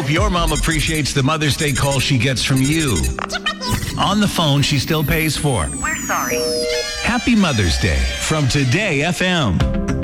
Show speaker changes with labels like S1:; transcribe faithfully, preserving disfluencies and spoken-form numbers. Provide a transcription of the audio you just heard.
S1: hope your mom appreciates the Mother's Day call she gets from you. On the phone she still pays for.
S2: We're sorry.
S1: Happy Mother's Day from Today F M.